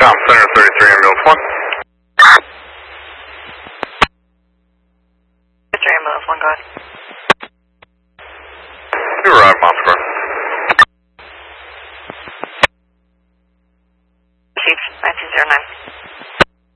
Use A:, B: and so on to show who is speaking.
A: Tom Center 33 ambulance 1.
B: 33 ambulance 1, go ahead.
A: You arrived, Moscow.
B: Received 9209.